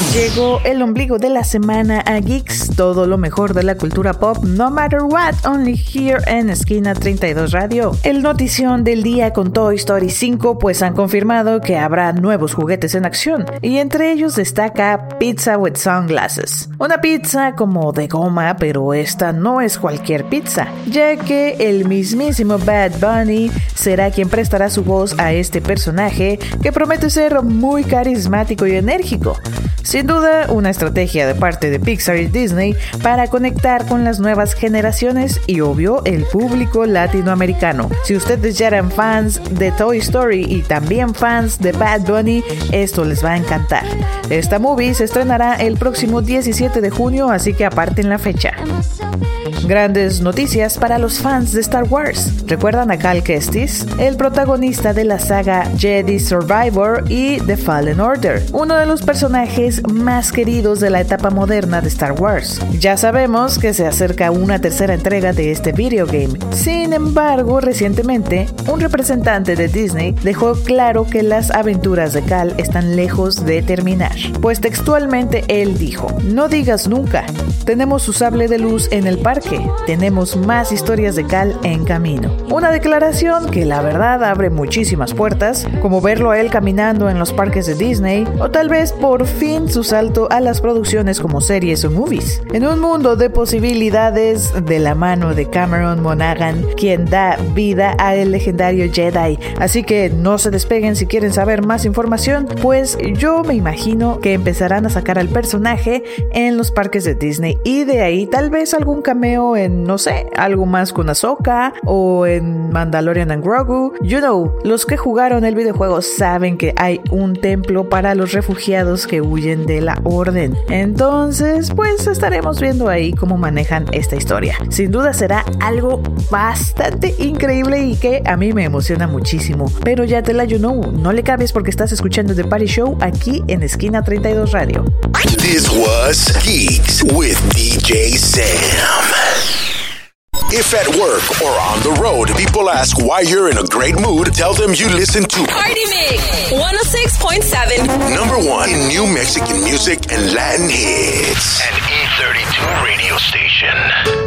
Llegó el ombligo de la semana a Geeks, todo lo mejor de la cultura pop, no matter what, only here en Esquina 32 Radio. El notición del día con Toy Story 5, pues han confirmado que habrá nuevos juguetes en acción, y entre ellos destaca Pizza with Sunglasses. Una pizza como de goma, pero esta no es cualquier pizza, ya que el mismísimo Bad Bunny será quien prestará su voz a este personaje que promete ser muy carismático y enérgico. Sin duda, una estrategia de parte de Pixar y Disney para conectar con las nuevas generaciones y, obvio, el público latinoamericano. Si ustedes ya eran fans de Toy Story y también fans de Bad Bunny, esto les va a encantar. Esta movie se estrenará el próximo 17 de junio, así que aparten la fecha. Grandes noticias para los fans de Star Wars. ¿Recuerdan a Cal Kestis? El protagonista de la saga Jedi Survivor y The Fallen Order, uno de los personajes más queridos de la etapa moderna de Star Wars. Ya sabemos que se acerca una tercera entrega de este videogame. Sin embargo, recientemente, un representante de Disney dejó claro que las aventuras de Cal están lejos de terminar. Pues textualmente él dijo: "No digas nunca. Tenemos su sable de luz en el parque. Tenemos más historias de Cal en camino". Una declaración que la verdad abre muchísimas puertas, como verlo a él caminando en los parques de Disney, o tal vez por fin su salto a las producciones como series o movies. En un mundo de posibilidades, de la mano de Cameron Monaghan, quien da vida al legendario Jedi. Así que no se despeguen si quieren saber más información, pues yo me imagino que empezarán a sacar al personaje en los parques de Disney, y de ahí tal vez algún cameo en, no sé, algo más con Ahsoka o en Mandalorian and Grogu. You know, los que jugaron el videojuego saben que hay un templo para los refugiados que huyen de la orden. Entonces, pues estaremos viendo ahí cómo manejan esta historia. Sin duda será algo bastante increíble y que a mí me emociona muchísimo. Pero ya te la you know, no le cambies porque estás escuchando The Party Show aquí en Esquina 32 Radio. This was Geeks with DJ Sam. If at work or on the road, people ask why you're in a great mood, tell them you listen to Party Mix 106.7, #1 in new Mexican music and Latin hits. An E32 radio station.